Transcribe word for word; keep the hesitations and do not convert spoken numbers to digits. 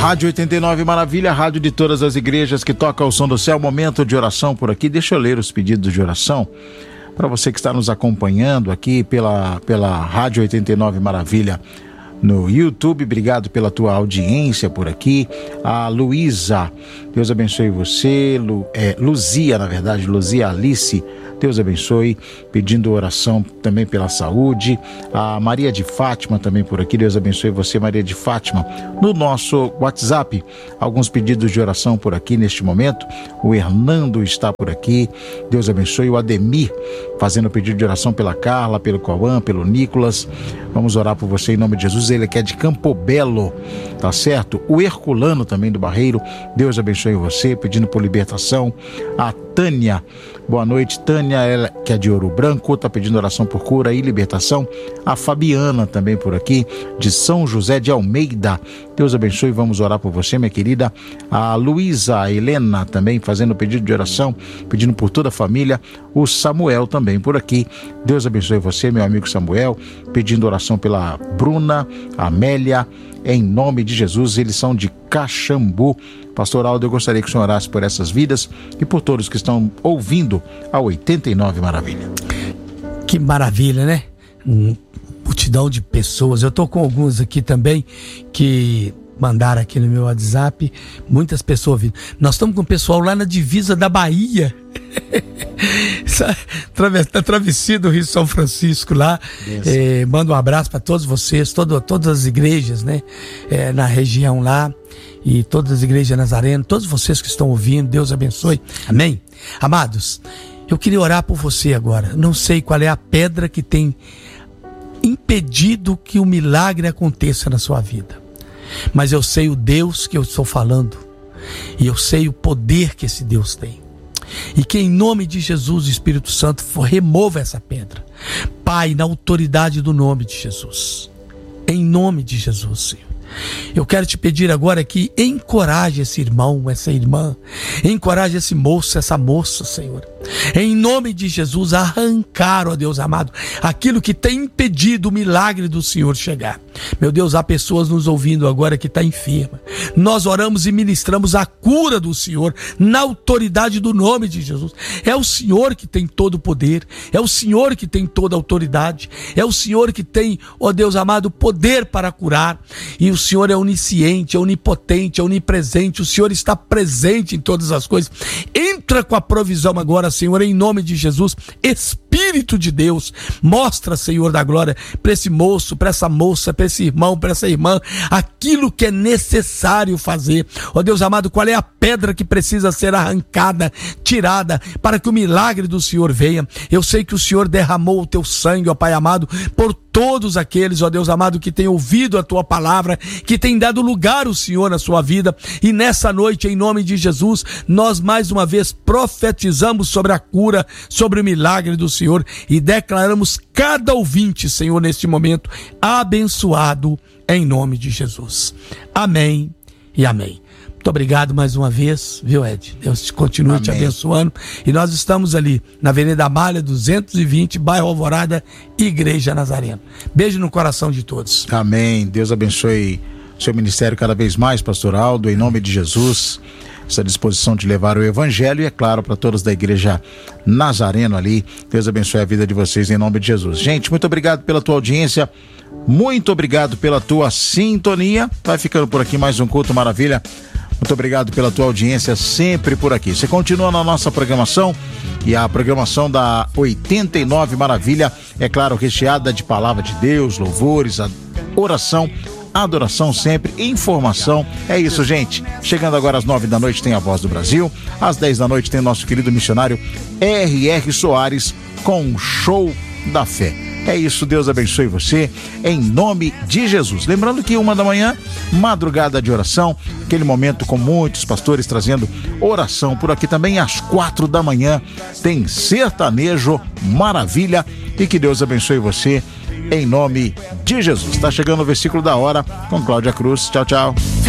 Rádio oitenta e nove Maravilha, rádio de todas as igrejas que toca o som do céu. Momento de oração por aqui. Deixa eu ler os pedidos de oração para você que está nos acompanhando aqui pela, pela Rádio oitenta e nove Maravilha no YouTube. Obrigado pela tua audiência por aqui. A Luísa, Deus abençoe você. Lu, é, Luzia, na verdade, Luzia Alice, Deus abençoe, pedindo oração também pela saúde. A Maria de Fátima também por aqui, Deus abençoe você, Maria de Fátima. No nosso WhatsApp, alguns pedidos de oração por aqui neste momento. O Hernando está por aqui, Deus abençoe. O Ademir fazendo pedido de oração pela Carla, pelo Cauã, pelo Nicolas. Vamos orar por você em nome de Jesus. Ele que é de Campo Belo, tá certo? O Herculano também do Barreiro, Deus abençoe você, pedindo por libertação. A Tânia, boa noite, Tânia, ela que é de Ouro Branco, tá pedindo oração por cura e libertação. A Fabiana também por aqui, de São José de Almeida, Deus abençoe, vamos orar por você, minha querida. A Luísa, a Helena também fazendo pedido de oração, pedindo por toda a família. O Samuel também por aqui, Deus abençoe você, meu amigo Samuel, pedindo oração pela Bruna, a Amélia, em nome de Jesus. Eles são de Caxambu. Pastor Aldo, eu gostaria que o senhor orasse por essas vidas e por todos que estão ouvindo a oitenta e nove Maravilha. Que maravilha, né? Um multidão de pessoas. Eu tô com alguns aqui também que mandaram aqui no meu WhatsApp, muitas pessoas ouvindo. Nós estamos com o pessoal lá na divisa da Bahia. Na travessia do Rio São Francisco lá. É, mando um abraço para todos vocês, todo, todas as igrejas, né? É, na região lá. E todas as igrejas Nazareno, todos vocês que estão ouvindo, Deus abençoe. Amém? Amados, eu queria orar por você agora. Não sei qual é a pedra que tem impedido que o milagre aconteça na sua vida, mas eu sei o Deus que eu estou falando, e eu sei o poder que esse Deus tem, e que em nome de Jesus, o Espírito Santo remova essa pedra, Pai, na autoridade do nome de Jesus, em nome de Jesus, Senhor. Eu quero te pedir agora que encoraje esse irmão, essa irmã, encoraje esse moço, essa moça, Senhor, em nome de Jesus, arrancar, ó Deus amado, aquilo que tem impedido o milagre do Senhor chegar. Meu Deus, há pessoas nos ouvindo agora que está enferma. Nós oramos e ministramos a cura do Senhor na autoridade do nome de Jesus. É o Senhor que tem todo o poder, é o Senhor que tem toda a autoridade, é o Senhor que tem, ó Deus amado, poder para curar. E o Senhor é onisciente, é onipotente, é onipresente. O Senhor está presente em todas as coisas. Entra com a provisão agora, Senhor, em nome de Jesus. Espírito de Deus, mostra, Senhor da glória, para esse moço, para essa moça, para esse irmão, para essa irmã, aquilo que é necessário fazer. Ó Deus amado, qual é a pedra que precisa ser arrancada, tirada, para que o milagre do Senhor venha? Eu sei que o Senhor derramou o teu sangue, ó Pai amado, por todos aqueles, ó Deus amado, que têm ouvido a tua palavra, que têm dado lugar ao Senhor na sua vida. E nessa noite, em nome de Jesus, nós mais uma vez profetizamos sobre a cura, sobre o milagre do Senhor, e declaramos cada ouvinte, Senhor, neste momento, abençoado em nome de Jesus. Amém e amém. Muito obrigado mais uma vez, viu, Ed? Deus continue Amém. Te abençoando. E nós estamos ali na Avenida Amália duzentos e vinte, bairro Alvorada, Igreja Nazareno. Beijo no coração de todos. Amém. Deus abençoe seu ministério cada vez mais, pastor Aldo, em nome de Jesus. Essa disposição de levar o evangelho, e é claro, para todos da Igreja Nazareno ali. Deus abençoe a vida de vocês em nome de Jesus. Gente, muito obrigado pela tua audiência. Muito obrigado pela tua sintonia. Vai ficando por aqui mais um Culto Maravilha. Muito obrigado pela tua audiência sempre por aqui. Você continua na nossa programação, e a programação da oitenta e nove Maravilha, é claro, recheada de palavra de Deus, louvores, oração, adoração sempre, informação. É isso, gente. Chegando agora às nove da noite tem a Voz do Brasil. Às dez da noite tem nosso querido missionário R R Soares com Show da Fé. É isso, Deus abençoe você, em nome de Jesus. Lembrando que uma da manhã, madrugada de oração, aquele momento com muitos pastores trazendo oração por aqui também. Às quatro da manhã tem Sertanejo Maravilha, e que Deus abençoe você, em nome de Jesus. Está chegando o versículo da hora com Cláudia Cruz. Tchau, tchau.